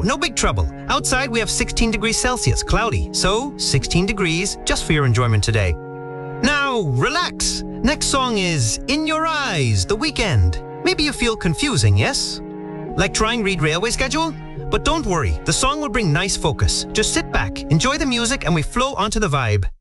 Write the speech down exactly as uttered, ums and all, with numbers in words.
no big trouble. Outside we have sixteen degrees Celsius, cloudy, so sixteen degrees just for your enjoyment today. Now, relax. Next song is In Your Eyes, The Weekend. Maybe you feel confusing, yes? Like trying read railway schedule? But don't worry, the song will bring nice focus. Just sit back, enjoy the music, and we flow onto the vibe.